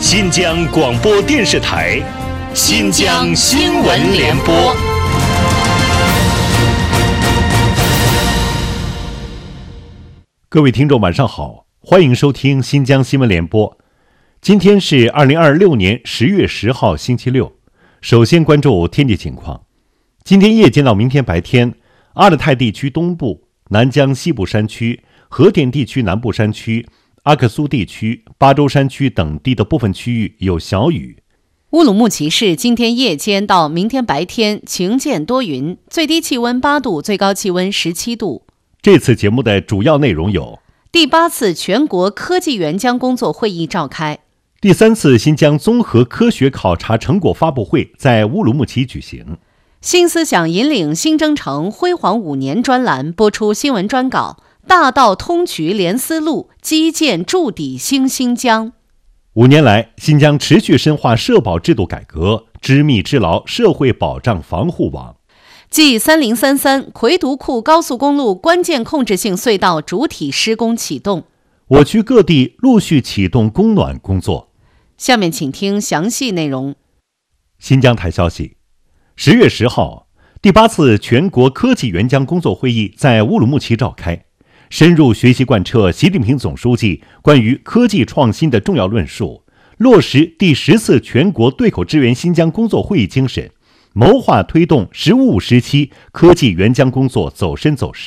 新疆广播电视台新疆新闻联播。各位听众晚上好，欢迎收听新疆新闻联播。今天是2026年10月10号星期六。首先关注天气情况。今天夜间到明天白天，阿勒泰地区东部、南疆西部山区、和田地区南部山区、阿克苏地区、巴州山区等地的部分区域有小雨。 乌鲁木齐市今天夜间到明天白天晴间多云，最低气温8度，最高气温17度。 这次节目的主要内容有： 第8次全国科技援疆工作会议召开； 第3次新疆综合科学考察成果发布会在乌鲁木齐举行； 新思想引领新征程辉煌5年专栏播出新闻专稿，大道通衢连丝路，基建筑底兴新疆。 5年来，新疆持续深化社保制度改革，织密织牢社会保障防护网。 G3033魁独库高速公路关键控制性隧道主体施工启动， 我区各地陆续启动供暖工作。 下面请听详细内容。 新疆台消息，10月10号，第8次全国科技援疆工作会议在乌鲁木齐召开，深入学习贯彻习近平总书记关于科技创新的重要论述，落实第10次全国对口支援新疆工作会议精神，谋划推动“十五五”时期科技援疆工作走深走实。